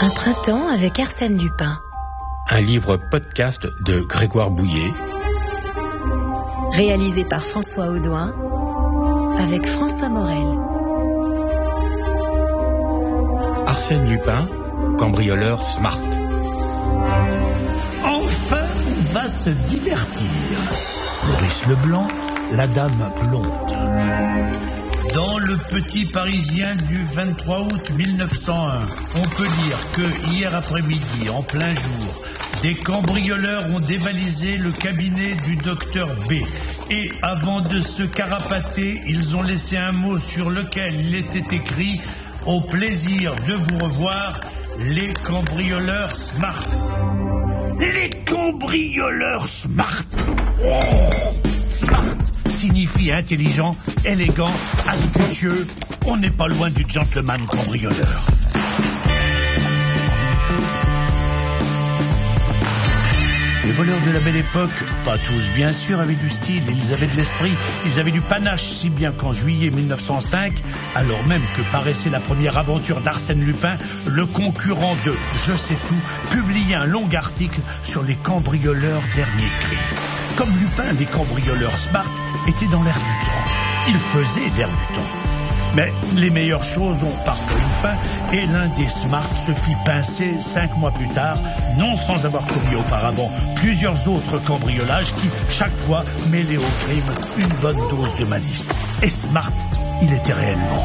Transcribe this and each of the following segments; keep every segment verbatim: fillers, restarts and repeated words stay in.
Un printemps avec Arsène Lupin. Un livre podcast de Grégoire Bouillet. Réalisé par François Audouin avec François Morel. Arsène Lupin, cambrioleur smart. Enfin, on va se divertir. Maurice Leblanc, la dame blonde. Dans le Petit Parisien du vingt-trois août mille neuf cent un, on peut dire que hier après-midi, en plein jour, des cambrioleurs ont dévalisé le cabinet du docteur B. Et avant de se carapater, ils ont laissé un mot sur lequel il était écrit « Au plaisir de vous revoir, les cambrioleurs smart ». Les cambrioleurs smart. Oh, smart signifie intelligent, élégant, astucieux. On n'est pas loin du gentleman cambrioleur. Les voleurs de la belle époque, pas tous bien sûr, avaient du style, ils avaient de l'esprit, ils avaient du panache, si bien qu'en juillet mille neuf cent cinq, alors même que paraissait la première aventure d'Arsène Lupin, le concurrent de Je sais tout publiait un long article sur les cambrioleurs dernier cri. Comme Lupin, les cambrioleurs smart étaient dans l'air du temps. Ils faisaient l'air du temps. Mais les meilleures choses ont parfois une fin, et l'un des Smart se fit pincer cinq mois plus tard, non sans avoir commis auparavant plusieurs autres cambriolages qui, chaque fois, mêlaient au crime une bonne dose de malice. Et Smart, il était réellement.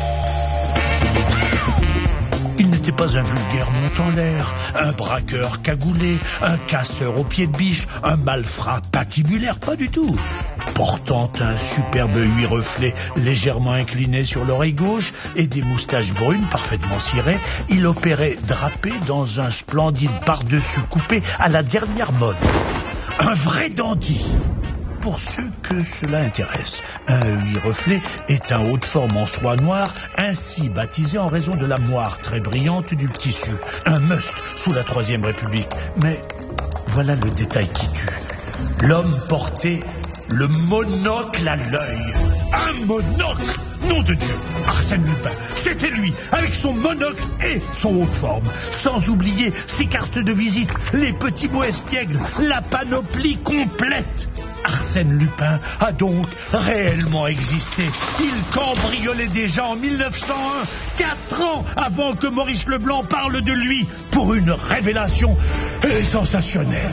Il n'était pas un vulgaire montant l'air, un braqueur cagoulé, un casseur au pied de biche, un malfrat patibulaire, pas du tout. Portant un superbe huit reflet légèrement incliné sur l'oreille gauche et des moustaches brunes parfaitement cirées, il opérait drapé dans un splendide par-dessus coupé à la dernière mode. Un vrai dandy. Pour ceux que cela intéresse, un huit reflet est un haut de forme en soie noire, ainsi baptisé en raison de la moire très brillante du tissu. Un must sous la Troisième République. Mais voilà le détail qui tue. L'homme portait le monocle à l'œil. Un monocle! Nom de Dieu! Arsène Lupin, c'était lui, avec son monocle et son haut de forme. Sans oublier ses cartes de visite, les petits mots espiègles, la panoplie complète. Arsène Lupin a donc réellement existé. Il cambriolait déjà en mille neuf cent un, quatre ans avant que Maurice Leblanc parle de lui, pour une révélation sensationnelle.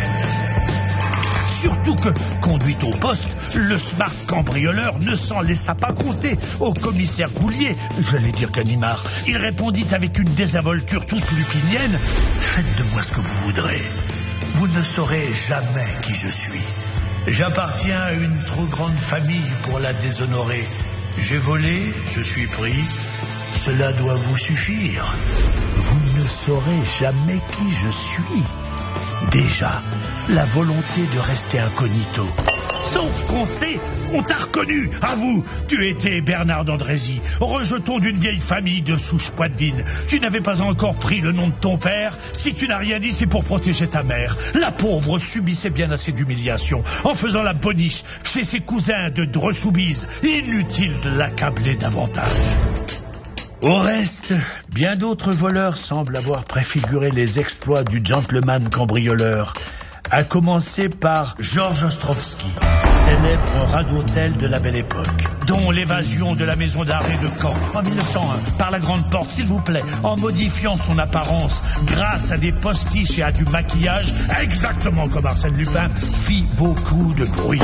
Surtout que, conduit au poste, le smart cambrioleur ne s'en laissa pas compter au commissaire Goulier, j'allais dire Ganimard. Il répondit avec une désinvolture toute lupinienne: « Faites de moi ce que vous voudrez. Vous ne saurez jamais qui je suis. J'appartiens à une trop grande famille pour la déshonorer. J'ai volé, je suis pris. Cela doit vous suffire. Vous ne saurez jamais qui je suis. » Déjà, la volonté de rester incognito. Sauf qu'on sait, on t'a reconnu. À vous, tu étais Bernard d'Andrézy, rejeton d'une vieille famille de souche poitevine. Tu n'avais pas encore pris le nom de ton père. Si tu n'as rien dit, c'est pour protéger ta mère. La pauvre subissait bien assez d'humiliation en faisant la boniche chez ses cousins de Dreux-Soubise. Inutile de l'accabler davantage. Au reste, bien d'autres voleurs semblent avoir préfiguré les exploits du gentleman cambrioleur, à commencer par Georges Ostrovsky, célèbre rat d'hôtel de la belle époque, dont l'évasion de la maison d'arrêt de Caen en mille neuf cent un, par la grande porte, s'il vous plaît, en modifiant son apparence grâce à des postiches et à du maquillage, exactement comme Arsène Lupin, fit beaucoup de bruit.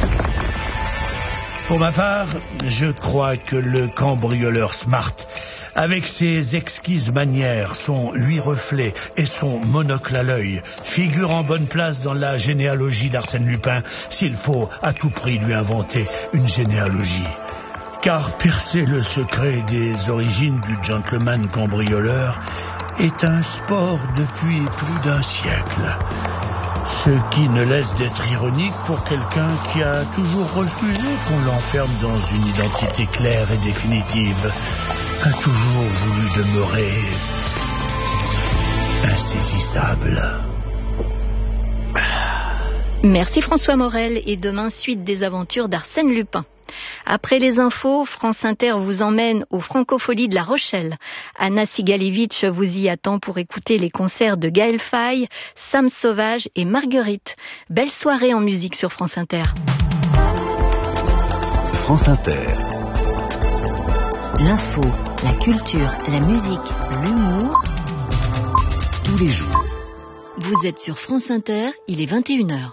Pour ma part, je crois que le cambrioleur smart, avec ses exquises manières, son huit reflets et son monocle à l'œil, figure en bonne place dans la généalogie d'Arsène Lupin, s'il faut à tout prix lui inventer une généalogie. Car percer le secret des origines du gentleman cambrioleur est un sport depuis plus d'un siècle. Ce qui ne laisse d'être ironique pour quelqu'un qui a toujours refusé qu'on l'enferme dans une identité claire et définitive, a toujours voulu demeurer insaisissable. Merci François Morel, et demain, suite des aventures d'Arsène Lupin. Après les infos, France Inter vous emmène aux Francopholies de La Rochelle. Anna Sigalevitch vous y attend pour écouter les concerts de Gaël Faye, Sam Sauvage et Marguerite. Belle soirée en musique sur France Inter. France Inter. L'info, la culture, la musique, l'humour, tous les jours. Vous êtes sur France Inter, il est vingt et une heures.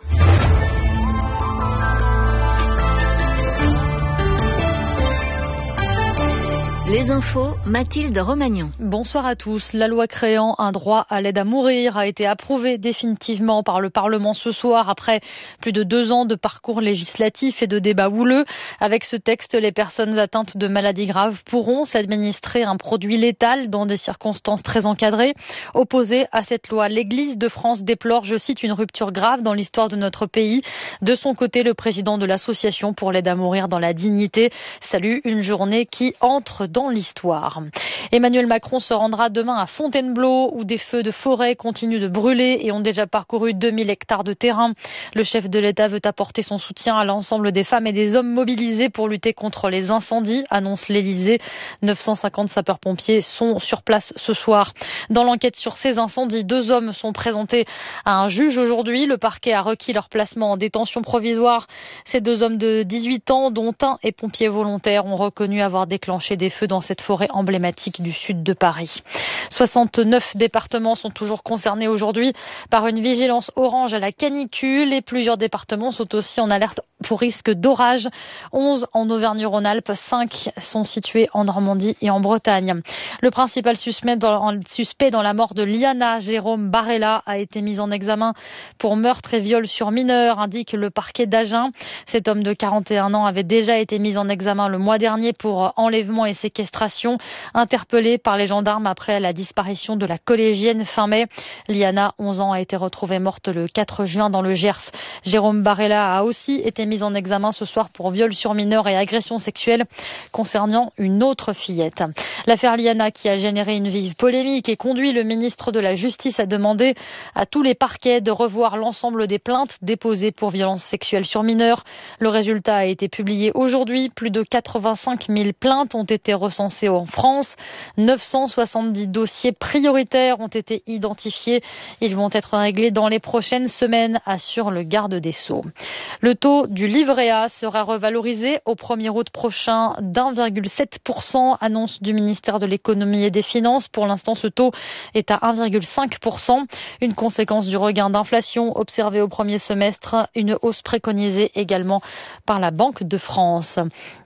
Les infos, Mathilde Romagnon. Bonsoir à tous. La loi créant un droit à l'aide à mourir a été approuvée définitivement par le Parlement ce soir après plus de deux ans de parcours législatif et de débats houleux. Avec ce texte, les personnes atteintes de maladies graves pourront s'administrer un produit létal dans des circonstances très encadrées. Opposée à cette loi, l'Église de France déplore, je cite, une rupture grave dans l'histoire de notre pays. De son côté, le président de l'association pour l'aide à mourir dans la dignité salue une journée qui entre dans l'histoire. Emmanuel Macron se rendra demain à Fontainebleau où des feux de forêt continuent de brûler et ont déjà parcouru deux mille hectares de terrain. Le chef de l'État veut apporter son soutien à l'ensemble des femmes et des hommes mobilisés pour lutter contre les incendies, annonce l'Élysée. neuf cent cinquante sapeurs-pompiers sont sur place ce soir. Dans l'enquête sur ces incendies, deux hommes sont présentés à un juge aujourd'hui. Le parquet a requis leur placement en détention provisoire. Ces deux hommes de dix-huit ans, dont un est pompier volontaire, ont reconnu avoir déclenché des feux dans cette forêt emblématique du sud de Paris. soixante-neuf départements sont toujours concernés aujourd'hui par une vigilance orange à la canicule et plusieurs départements sont aussi en alerte pour risque d'orage. onze en Auvergne-Rhône-Alpes, cinq sont situés en Normandie et en Bretagne. Le principal suspect dans, suspect dans la mort de Liana, Jérôme Barella, a été mis en examen pour meurtre et viol sur mineur, indique le parquet d'Agen. Cet homme de quarante et un ans avait déjà été mis en examen le mois dernier pour enlèvement et séquestration, interpellé par les gendarmes après la disparition de la collégienne fin mai. Liana, onze ans, a été retrouvée morte le quatre juin dans le Gers. Jérôme Barella a aussi été mis en examen ce soir pour viol sur mineur et agression sexuelle concernant une autre fillette. L'affaire Liana qui a généré une vive polémique et conduit le ministre de la Justice à demander à tous les parquets de revoir l'ensemble des plaintes déposées pour violences sexuelles sur mineurs. Le résultat a été publié aujourd'hui. Plus de quatre-vingt-cinq mille plaintes ont été recensées en France. neuf cent soixante-dix dossiers prioritaires ont été identifiés. Ils vont être réglés dans les prochaines semaines, assure le garde des Sceaux. Le taux du livret A sera revalorisé au premier août prochain d'un virgule sept pour cent, annonce du ministère de l'économie et des finances. Pour l'instant, ce taux est à un virgule cinq pour cent. Une conséquence du regain d'inflation observé au premier semestre, une hausse préconisée également par la Banque de France.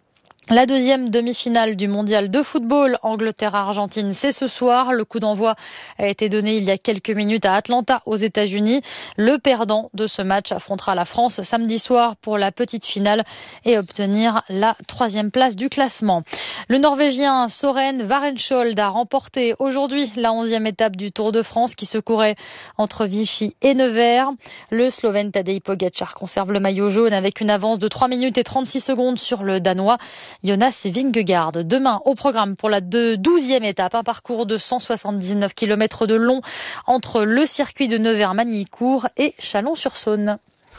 La deuxième demi-finale du mondial de football, Angleterre-Argentine, c'est ce soir. Le coup d'envoi a été donné il y a quelques minutes à Atlanta, aux États-Unis. Le perdant de ce match affrontera la France samedi soir pour la petite finale et obtenir la troisième place du classement. Le Norvégien Søren Varenskjold a remporté aujourd'hui la onzième étape du Tour de France qui se courait entre Vichy et Nevers. Le Slovène Tadej Pogačar conserve le maillot jaune avec une avance de trois minutes et trente-six secondes sur le Danois Jonas Vingegaard. Demain, au programme pour la douzième étape, un parcours de cent soixante-dix-neuf kilomètres de long entre le circuit de Nevers-Magny-Cours et Chalon-sur-Saône.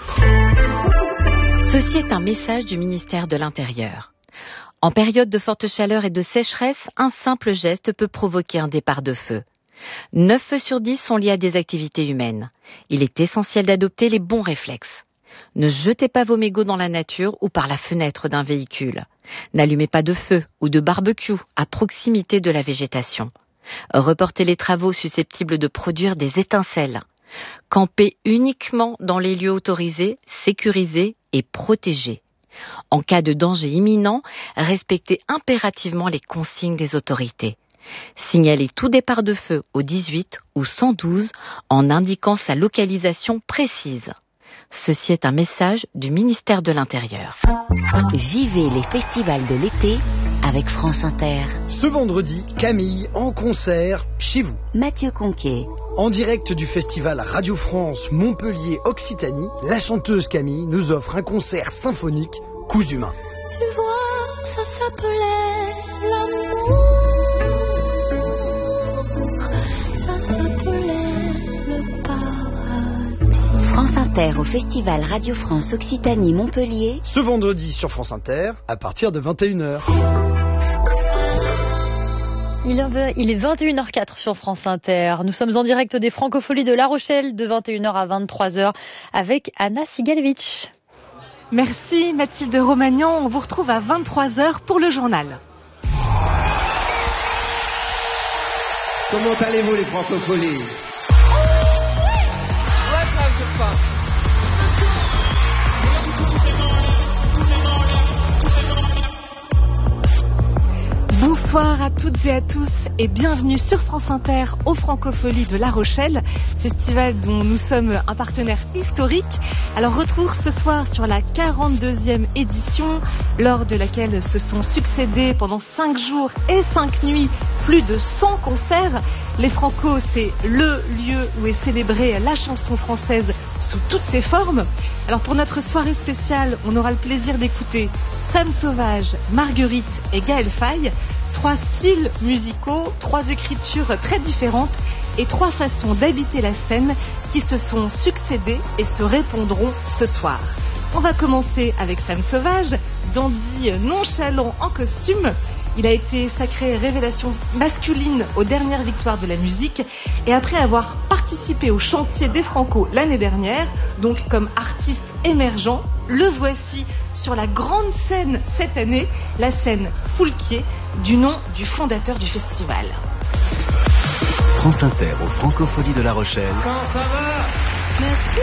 Ceci est un message du ministère de l'Intérieur. En période de forte chaleur et de sécheresse, un simple geste peut provoquer un départ de feu. neuf feux sur dix sont liés à des activités humaines. Il est essentiel d'adopter les bons réflexes. Ne jetez pas vos mégots dans la nature ou par la fenêtre d'un véhicule. N'allumez pas de feu ou de barbecue à proximité de la végétation. Reportez les travaux susceptibles de produire des étincelles. Campez uniquement dans les lieux autorisés, sécurisés et protégés. En cas de danger imminent, respectez impérativement les consignes des autorités. Signalez tout départ de feu au dix-huit ou cent douze en indiquant sa localisation précise. Ceci est un message du ministère de l'Intérieur. Vivez les festivals de l'été avec France Inter. Ce vendredi, Camille en concert chez vous. Mathieu Conquet. En direct du festival Radio France Montpellier-Occitanie, la chanteuse Camille nous offre un concert symphonique Coups humains. Tu vois, ça s'appelait l'amour. Ça s'appelait le paradis. France Inter. Inter au Festival Radio France Occitanie Montpellier. Ce vendredi sur France Inter, à partir de vingt et une heures. Il est vingt et une heures zéro quatre sur France Inter. Nous sommes en direct des Francopholies de La Rochelle de vingt et une heures à vingt-trois heures avec Anna Sigalevitch. Merci Mathilde Romagnan. On vous retrouve à vingt-trois heures pour le journal. Comment allez-vous les Francopholies ? Bonsoir à toutes et à tous et bienvenue sur France Inter aux Francopholies de La Rochelle, festival dont nous sommes un partenaire historique. Alors retour ce soir sur la quarante-deuxième édition, lors de laquelle se sont succédés pendant cinq jours et cinq nuits plus de cent concerts. Les Franco, c'est le lieu où est célébrée la chanson française sous toutes ses formes. Alors pour notre soirée spéciale, on aura le plaisir d'écouter Sam Sauvage, Marguerite et Gaël Faye. Trois styles musicaux, trois écritures très différentes et trois façons d'habiter la scène qui se sont succédées et se répondront ce soir. On va commencer avec Sam Sauvage, dandy nonchalant en costume. Il a été sacré révélation masculine aux dernières victoires de la musique et après avoir participé au chantier des Franco l'année dernière, donc comme artiste émergent, le voici sur la grande scène cette année, la scène Foulquier, du nom du fondateur du festival. France Inter aux Francopholies de La Rochelle. Comment ça va ? Merci.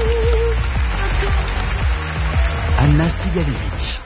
Anna Sigalevitch.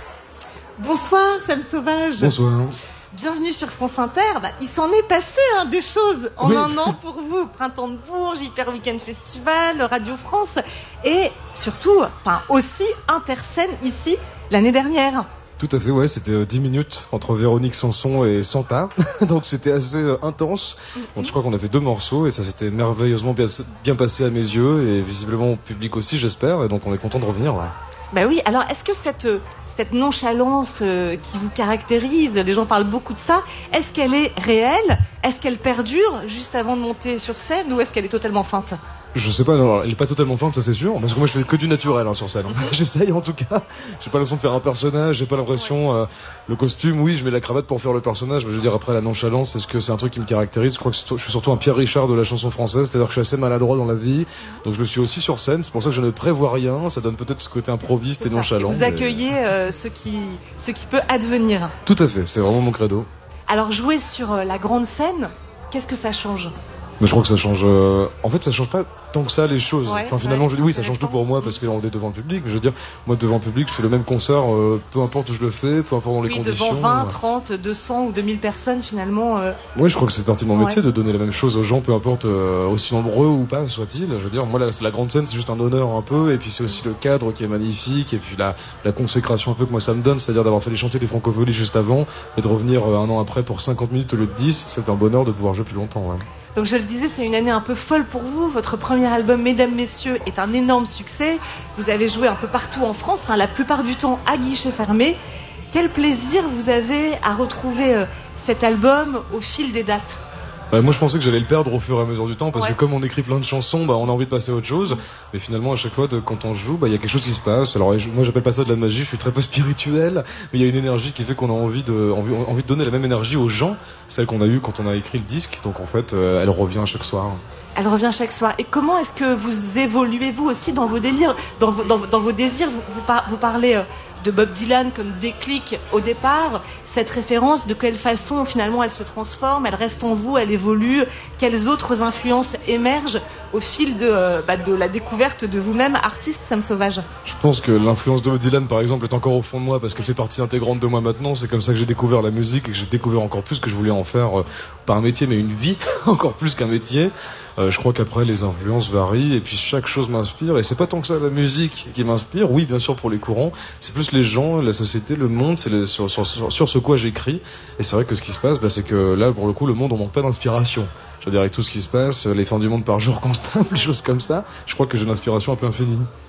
Bonsoir Sam Sauvage. Bonsoir. Bienvenue sur France Inter. Bah, il s'en est passé hein, des choses en oui. un an pour vous. Printemps de Bourges, Hyper Weekend Festival, Radio France et surtout, enfin aussi Interscène ici l'année dernière. Tout à fait, ouais, c'était euh, dix minutes entre Véronique Sanson et Santa, donc c'était assez euh, intense. Donc je crois qu'on a fait deux morceaux et ça s'était merveilleusement bien, bien passé à mes yeux et visiblement au public aussi, j'espère, et donc on est content de revenir. Ouais. Bah oui, alors est-ce que cette... cette nonchalance euh, qui vous caractérise, les gens parlent beaucoup de ça, est-ce qu'elle est réelle ? Est-ce qu'elle perdure juste avant de monter sur scène ou est-ce qu'elle est totalement feinte ? Je sais pas, non, elle est pas totalement feinte, ça c'est sûr, parce que moi je fais que du naturel hein, sur scène. J'essaye en tout cas, j'ai pas l'impression de faire un personnage, j'ai pas l'impression, ouais. euh, le costume, oui, je mets la cravate pour faire le personnage, mais je veux dire après la nonchalance, est-ce que c'est un truc qui me caractérise ? Je crois que je suis surtout un Pierre Richard de la chanson française, c'est-à-dire que je suis assez maladroit dans la vie, donc je le suis aussi sur scène, c'est pour ça que je ne prévois rien, ça donne peut-être ce côté improviste et nonchalant. Vous accueillez mais... euh, ce qui, ce qui peut advenir. Tout à fait, c'est vraiment mon credo. Alors jouer sur euh, la grande scène, qu'est-ce que ça change ? Mais je crois que ça change. Euh... En fait, ça change pas tant que ça les choses. Ouais, enfin, finalement, ouais, je dis oui, ça change tout pour moi parce qu'on est devant le public. Mais je veux dire, moi, devant le public, je fais le même concert, euh, peu importe où je le fais, peu importe dans les oui, conditions. Devant vingt, trente, deux cents ou deux mille personnes, finalement. Euh... Oui, je crois que c'est partie de mon métier ouais. de donner la même chose aux gens, peu importe euh, aussi nombreux ou pas soit-il. Je veux dire, moi, la, la grande scène, c'est juste un honneur un peu, et puis c'est aussi le cadre qui est magnifique, et puis la, la consécration un peu que moi ça me donne, c'est-à-dire d'avoir fait les chantiers des Francopholies juste avant et de revenir euh, un an après pour cinquante minutes au lieu de dix. C'est un bonheur de pouvoir jouer plus longtemps. Ouais. Donc je le disais, c'est une année un peu folle pour vous. Votre premier album, Mesdames, Messieurs, est un énorme succès. Vous avez joué un peu partout en France, hein, la plupart du temps à guichet fermé. Quel plaisir vous avez à retrouver euh, cet album au fil des dates ? Bah, moi je pensais que j'allais le perdre au fur et à mesure du temps parce ouais. que comme on écrit plein de chansons, bah, on a envie de passer à autre chose. Mais finalement à chaque fois de, quand on joue, bah, il y a quelque chose qui se passe. Alors moi j'appelle pas ça de la magie, je suis très peu spirituel, mais il y a une énergie qui fait qu'on a envie de, envie, envie de donner la même énergie aux gens, celle qu'on a eue quand on a écrit le disque. Donc en fait euh, elle revient chaque soir. Elle revient chaque soir. Et comment est-ce que vous évoluez vous aussi dans vos délires, dans, dans, dans vos désirs vous, vous, par, vous parlez euh, de Bob Dylan comme déclic au départ. Cette référence, de quelle façon finalement elle se transforme, elle reste en vous, elle évolue. Quelles autres influences émergent au fil de, euh, bah, de la découverte de vous-même, artiste Sam Sauvage ? Je pense que l'influence de Bob Dylan par exemple est encore au fond de moi parce qu'elle fait partie intégrante de moi maintenant. C'est comme ça que j'ai découvert la musique et que j'ai découvert encore plus que je voulais en faire euh, pas un métier mais une vie, encore plus qu'un métier. Euh, je crois qu'après les influences varient et puis chaque chose m'inspire et c'est pas tant que ça la musique qui m'inspire, oui bien sûr pour les courants, c'est plus les gens, la société, le monde, c'est les, sur, sur, sur, sur ce quoi j'écris et c'est vrai que ce qui se passe bah, c'est que là pour le coup le monde on manque pas d'inspiration, je veux dire avec tout ce qui se passe, les fins du monde par jour constables, les choses comme ça, je crois que j'ai une inspiration un peu infinie.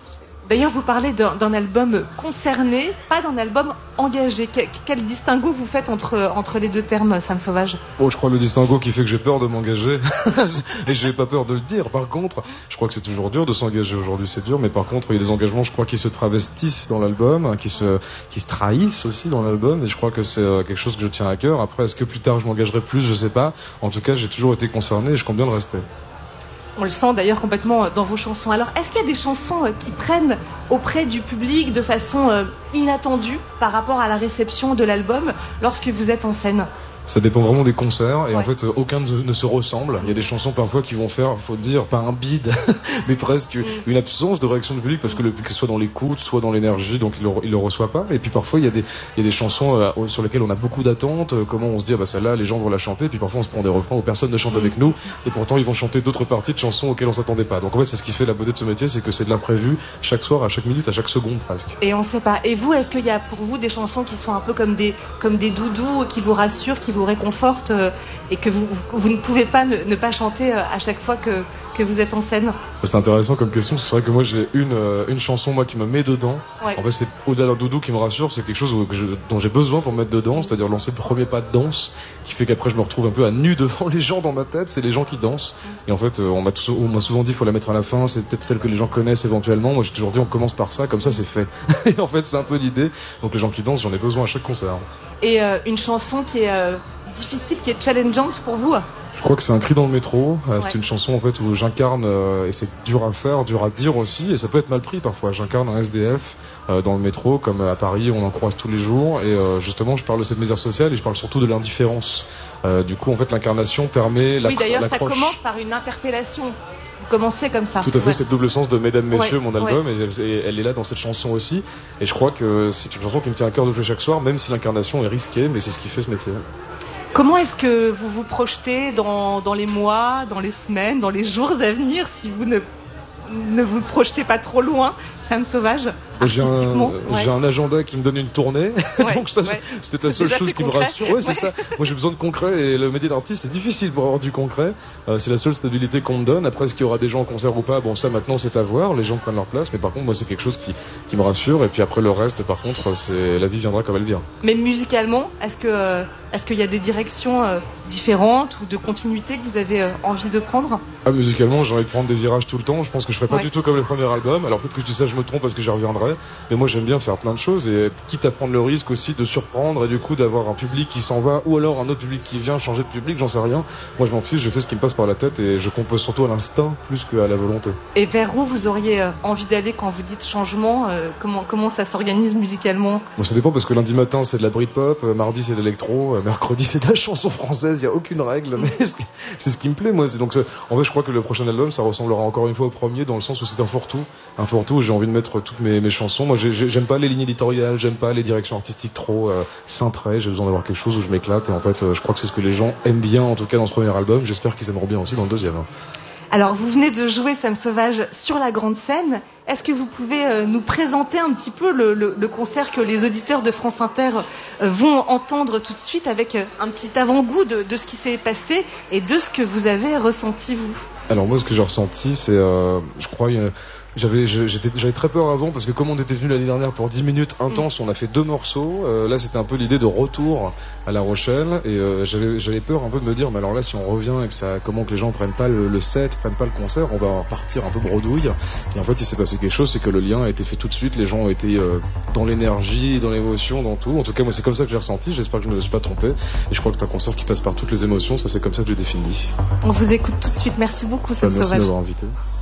D'ailleurs, vous parlez d'un, d'un album concerné, pas d'un album engagé. Quel, quel distinguo vous faites entre, entre les deux termes, Sam Sauvage? Bon, je crois le distinguo qui fait que j'ai peur de m'engager, et j'ai pas peur de le dire. Par contre, je crois que c'est toujours dur de s'engager aujourd'hui, c'est dur, mais par contre, il y a des engagements, je crois, qui se travestissent dans l'album, qui se, qui se trahissent aussi dans l'album, et je crois que c'est quelque chose que je tiens à cœur. Après, est-ce que plus tard je m'engagerai plus, je sais pas. En tout cas, j'ai toujours été concerné et je compte bien le rester. On le sent d'ailleurs complètement dans vos chansons. Alors, est-ce qu'il y a des chansons qui prennent auprès du public de façon inattendue par rapport à la réception de l'album lorsque vous êtes en scène? Ça dépend vraiment des concerts, et ouais. en fait, aucun ne, ne se ressemble. Il y a des chansons parfois qui vont faire, faut dire, pas un bide, mais presque mm. une absence de réaction du public, parce que le public soit dans l'écoute, soit dans l'énergie, donc il le, il le reçoit pas. Et puis parfois, il y a des, il y a des chansons euh, sur lesquelles on a beaucoup d'attentes, euh, comment on se dit, ah bah celle-là, les gens vont la chanter, puis parfois on se prend des refrains où personne ne chante mm. avec nous, et pourtant ils vont chanter d'autres parties de chansons auxquelles on s'attendait pas. Donc en fait, c'est ce qui fait la beauté de ce métier, c'est que c'est de l'imprévu, chaque soir, à chaque minute, à chaque seconde presque. Et on sait pas. Et vous, est-ce qu'il y a pour vous des chansons qui sont un peu comme des, comme des doudous, qui vous rassurent, qui vous réconfortent, et que vous, vous ne pouvez pas ne, ne pas chanter à chaque fois que, que vous êtes en scène? C'est intéressant comme question, parce que c'est vrai que moi j'ai une, une chanson moi qui me met dedans. Ouais. En fait, c'est au-delà d'un doudou qui me rassure, c'est quelque chose que je, dont j'ai besoin pour me mettre dedans, c'est-à-dire lancer le premier pas de danse, qui fait qu'après je me retrouve un peu à nu devant les gens dans ma tête, c'est les gens qui dansent. Et en fait, on m'a, tout, on m'a souvent dit il faut la mettre à la fin, c'est peut-être celle que les gens connaissent éventuellement. Moi j'ai toujours dit on commence par ça, comme ça c'est fait. Et en fait c'est un peu l'idée. Donc les gens qui dansent, j'en ai besoin à chaque concert. Et euh, une chanson qui est euh, difficile, qui est challengeante pour vous? Je crois que c'est un cri dans le métro. Euh, ouais. C'est une chanson en fait où j'incarne, euh, et c'est dur à faire, dur à dire aussi, et ça peut être mal pris parfois. J'incarne un S D F euh, dans le métro, comme à Paris, on en croise tous les jours. Et euh, justement, je parle de cette misère sociale et je parle surtout de l'indifférence. Euh, du coup, en fait, l'incarnation permet la. Oui, d'ailleurs, ça commence par une interpellation. Vous commencez comme ça. Tout à fait, ouais. C'est le double sens de Mesdames, Messieurs, ouais, mon album, ouais. et elle, et elle est là dans cette chanson aussi. Et je crois que c'est une chanson qui me tient à cœur de jouer chaque soir, même si l'incarnation est risquée, mais c'est ce qui fait ce métier. Comment est-ce que vous vous projetez dans, dans les mois, dans les semaines, dans les jours à venir, si vous ne, ne vous projetez pas trop loin, Sam Sauvage? J'ai un, ouais. j'ai un agenda qui me donne une tournée, ouais, donc ça, ouais. c'était la seule chose qui concret. me rassure. Ouais, c'est ouais. ça. Moi, j'ai besoin de concret, et le métier d'artiste, c'est difficile pour avoir du concret. Euh, c'est la seule stabilité qu'on me donne. Après, est-ce qu'il y aura des gens en concert ou pas? Bon, ça, maintenant, c'est à voir. Les gens prennent leur place, mais par contre, moi, c'est quelque chose qui, qui me rassure. Et puis après, le reste, par contre, c'est la vie viendra comme elle vient. Mais musicalement, est-ce que, euh, est-ce qu'il y a des directions euh, différentes ou de continuité que vous avez euh, envie de prendre? Ah, musicalement, j'ai envie de prendre des virages tout le temps. Je pense que je ferai pas ouais. du tout comme le premier album. Alors peut-être que je dis ça, je me trompe parce que j'y reviendrai. Mais moi, j'aime bien faire plein de choses, et quitte à prendre le risque aussi de surprendre et du coup d'avoir un public qui s'en va, ou alors un autre public qui vient changer de public, j'en sais rien. Moi, je m'en fiche, je fais ce qui me passe par la tête, et je compose surtout à l'instinct plus qu'à la volonté. Et vers où vous auriez euh, envie d'aller quand vous dites changement? euh, comment, comment ça s'organise musicalement? Bon, ça dépend, parce que lundi matin c'est de la Britpop, euh, mardi c'est de l'électro, euh, mercredi c'est de la chanson française, il n'y a aucune règle, mais c'est ce qui me plaît, moi. C'est donc, en fait, je crois que le prochain album, ça ressemblera encore une fois au premier, dans le sens où c'est un fourre-tout, un fourre-tout où j'ai envie de mettre toutes mes, mes chansons. Moi, j'ai, j'aime pas les lignes éditoriales, j'aime pas les directions artistiques trop euh, cintrées, j'ai besoin d'avoir quelque chose où je m'éclate, et en fait, euh, je crois que c'est ce que les gens aiment bien, en tout cas dans ce premier album. J'espère qu'ils aimeront bien aussi dans le deuxième. Alors, vous venez de jouer Sam Sauvage sur la grande scène. Est-ce que vous pouvez euh, nous présenter un petit peu le, le, le concert que les auditeurs de France Inter euh, vont entendre tout de suite, avec euh, un petit avant-goût de, de ce qui s'est passé et de ce que vous avez ressenti, vous? Alors moi, ce que j'ai ressenti, c'est, euh, je crois, une... J'avais, j'étais, j'avais très peur avant, parce que comme on était venu l'année dernière pour dix minutes intenses, on a fait deux morceaux. Euh, là, c'était un peu l'idée de retour à La Rochelle, et euh, j'avais, j'avais peur un peu de me dire, mais alors là, si on revient et que ça, comment que les gens prennent pas le, le set, prennent pas le concert, on va repartir un peu brodouille. Et en fait, il s'est passé quelque chose, c'est que le lien a été fait tout de suite. Les gens ont été euh, dans l'énergie, dans l'émotion, dans tout. En tout cas, moi, c'est comme ça que j'ai ressenti. J'espère que je ne me suis pas trompé. Et je crois que c'est un concert qui passe par toutes les émotions. Ça, c'est comme ça que j'ai défini. On vous écoute tout de suite. Merci beaucoup, Sam Sauvage. Merci de m'avoir invité.